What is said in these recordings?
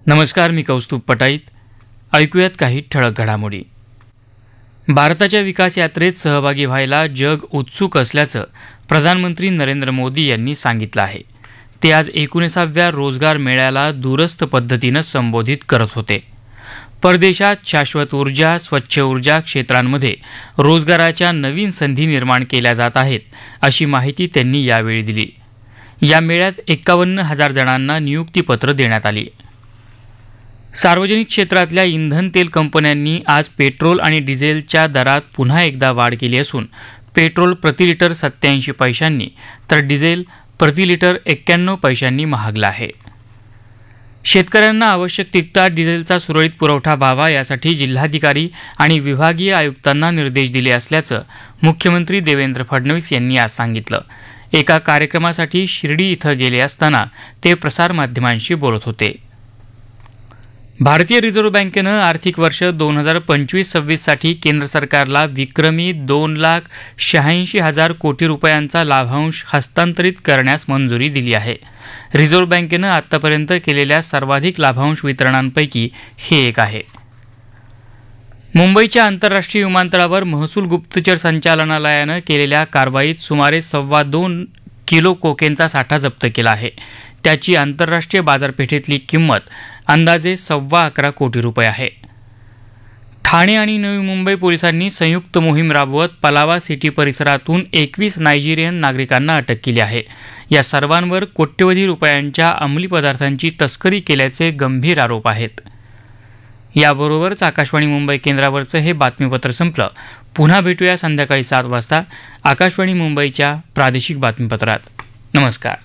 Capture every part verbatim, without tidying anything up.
नमस्कार, मी कौस्तुभ पटाईत. ऐकूयात काही ठळक घडामोडी. भारताच्या विकास यात्रेत सहभागी व्हायला जग उत्सुक असल्याचं प्रधानमंत्री नरेंद्र मोदी यांनी सांगितलं आहे. ते आज एकोणीसाव्या रोजगार मेळ्याला दूरस्थ पद्धतीनं संबोधित करत होते. परदेशात शाश्वत ऊर्जा, स्वच्छ ऊर्जा क्षेत्रांमध्ये रोजगाराच्या नवीन संधी निर्माण केल्या जात आहेत, अशी माहिती त्यांनी यावेळी दिली. या मेळ्यात एक्कावन्न हजार जणांना नियुक्तीपत्र देण्यात आली. सार्वजनिक क्षेत्रातल्या इंधन तेल कंपन्यांनी आज पेट्रोल आणि डिझेलच्या दरात पुन्हा एकदा वाढ केली असून पेट्रोल प्रति लिटर सत्याऐंशी पैशांनी तर डिझेल प्रति लिटर एक्क्याण्णव पैशांनी महागलं आहे. शेतकऱ्यांना आवश्यक तितका डिझेलचा सुरळीत पुरवठा व्हावा यासाठी जिल्हाधिकारी आणि विभागीय आयुक्तांना निर्देश दिले असल्याचं मुख्यमंत्री देवेंद्र फडणवीस यांनी आज सांगितलं. एका कार्यक्रमासाठी शिर्डी इथं गेले असताना ते प्रसारमाध्यमांशी बोलत होते. भारतीय रिझर्व्ह बँकेनं आर्थिक वर्ष दोन हजार पंचवीस सव्वीससाठी केंद्र सरकारला विक्रमी दोन लाख शहाऐंशी हजार कोटी रुपयांचा लाभांश हस्तांतरित करण्यास मंजुरी दिली आहे. रिझर्व्ह बँकेनं आतापर्यंत केलेल्या सर्वाधिक लाभांश वितरणांपैकी हे एक आहे. मुंबईच्या आंतरराष्ट्रीय विमानतळावर महसूल गुप्तचर संचालनालयानं केलेल्या कारवाईत सुमारे सव्वा दोन किलो कोकेनचा साठा जप्त केला आहे. त्याची आंतरराष्ट्रीय बाजारपेठेतली किंमत अंदाजे सव्वा अकरा कोटी रुपये आहे. ठाणे आणि नवी मुंबई पोलिसांनी संयुक्त मोहीम राबवत पलावा सिटी परिसरातून एकवीस नायजेरियन नागरिकांना अटक केली आहे. या सर्वांवर कोट्यवधी रुपयांच्या अंमली पदार्थांची तस्करी केल्याचे गंभीर आरोप आहेत. याबरोबरच आकाशवाणी मुंबई केंद्रावरचं हे बातमीपत्र संपलं. पुन्हा भेटूया संध्याकाळी सात वाजता आकाशवाणी मुंबईच्या प्रादेशिक बातमीपत्रात. नमस्कार.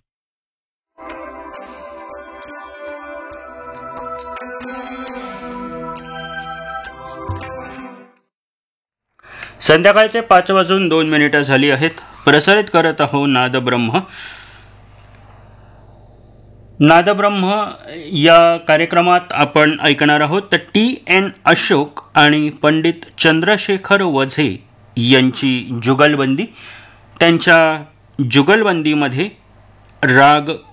संध्याकाळचे पाच वाजून दोन मिनिटं झाली आहेत. प्रसारित करत आहो नादब्रह्म. नादब्रह्म या कार्यक्रमात आपण ऐकणार आहोत तर टी एन अशोक आणि पंडित चंद्रशेखर वझे यांची जुगलबंदी. त्यांच्या जुगलबंदीमध्ये राग